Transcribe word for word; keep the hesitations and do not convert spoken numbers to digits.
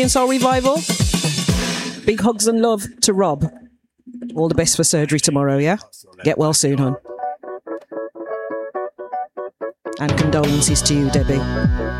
Soul Revival. Big hugs and love to Rob. All the best for surgery tomorrow, yeah? Get well soon, hon. And condolences to you, Debbie.